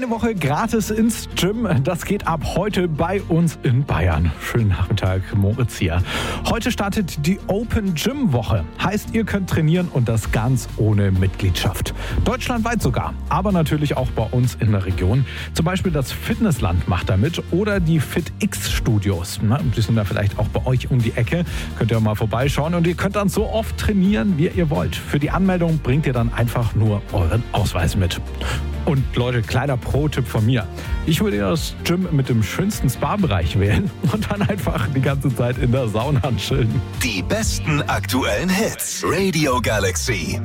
Eine Woche gratis ins Gym, das geht ab heute bei uns in Bayern. Schönen Nachmittag, Moritz hier. Heute startet die Open Gym Woche. Heißt, ihr könnt trainieren und das ganz ohne Mitgliedschaft. Deutschlandweit sogar, aber natürlich auch bei uns in der Region. Zum Beispiel das Fitnessland macht da mit oder die FitX Studios. Die sind da vielleicht auch bei euch um die Ecke. Könnt ihr mal vorbeischauen und ihr könnt dann so oft trainieren, wie ihr wollt. Für die Anmeldung bringt ihr dann einfach nur euren Ausweis mit. Und Leute, kleiner Pro-Tipp von mir. Ich würde das Gym mit dem schönsten Spa-Bereich wählen und dann einfach die ganze Zeit in der Sauna chillen. Die besten aktuellen Hits. Radio Galaxy.